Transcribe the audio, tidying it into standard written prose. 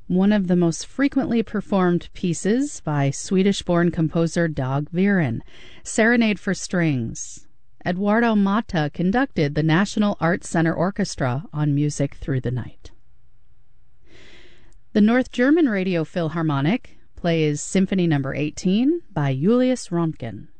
one of the most frequently performed pieces by Swedish-born composer Dag Viren, Serenade for Strings. Eduardo Mata conducted the National Arts Center Orchestra on Music Through the Night. The North German Radio Philharmonic plays Symphony No. 18 by Julius Röntgen.